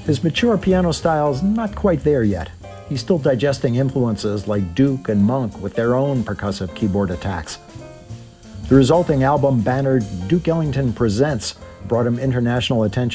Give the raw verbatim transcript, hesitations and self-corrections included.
His mature piano style's not quite there yet. He's still digesting influences like Duke and Monk with their own percussive keyboard attacks. The resulting album bannered Duke Ellington Presents brought him international attention.